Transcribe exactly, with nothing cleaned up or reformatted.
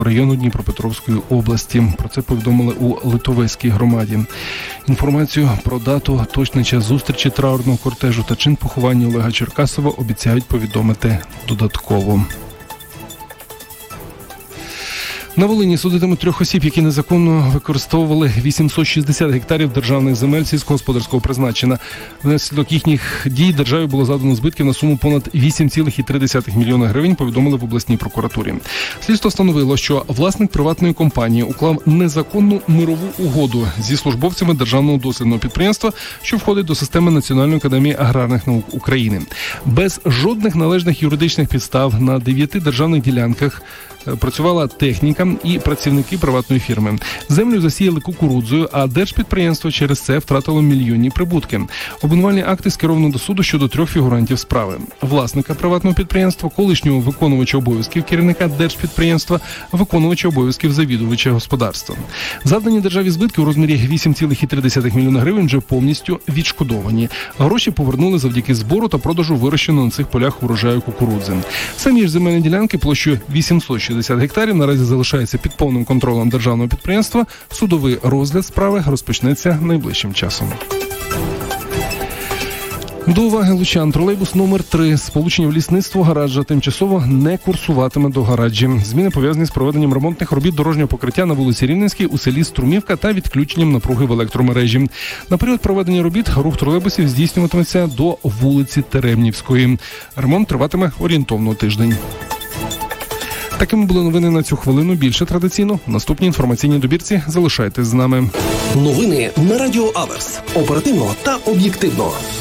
району Дніпропетровської області. Про це повідомили у Литовецькій громаді. Інформацію про дату, точний час зустрічі траурного кортежу та чин поховання Олега Черкасова обіцяють повідомити додатково. На Волині судитимуть трьох осіб, які незаконно використовували вісімсот шістдесят гектарів державних земель сільськогосподарського призначення. Внаслідок їхніх дій державі було завдано збитків на суму понад вісім цілих три десятих мільйона гривень, повідомили в обласній прокуратурі. Слідство встановило, що власник приватної компанії уклав незаконну мирову угоду зі службовцями державного дослідного підприємства, що входить до системи Національної академії аграрних наук України. Без жодних належних юридичних підстав на дев'яти державних ділянках працювала техніка і працівники приватної фірми. Землю засіяли кукурудзою, а держпідприємство через це втратило мільйонні прибутки. Обвинувальні акти скеровано до суду щодо трьох фігурантів справи. Власника приватного підприємства, колишнього виконувача обов'язків керівника держпідприємства, виконувача обов'язків завідувача господарства. Завдані державі збитки у розмірі вісім цілих три десятих мільйона гривень вже повністю відшкодовані. Гроші повернули завдяки збору та продажу вирощеного на цих полях урожаю кукурудзи. Самі ж земельні ділянки площею вісімсот шістдесят гектарів наразі залишаються під повним контролем державного підприємства. Судовий розгляд справи розпочнеться найближчим часом. До уваги лучан. Тролейбус номер три з полученням лісництво гаража тимчасово не курсуватиме до гаражі. Зміни пов'язані з проведенням ремонтних робіт дорожнього покриття на вулиці Рівненській у селі Струмівка та відключенням напруги в електромережі. На період проведення робіт рух тролейбусів здійснюватиметься до вулиці Теремнівської. Ремонт триватиме орієнтовно тиждень. Такими були новини на цю хвилину. Більше традиційно. В наступній інформаційній добірці залишайтесь з нами. Новини на Радіо Аверс. Оперативно та об'єктивно.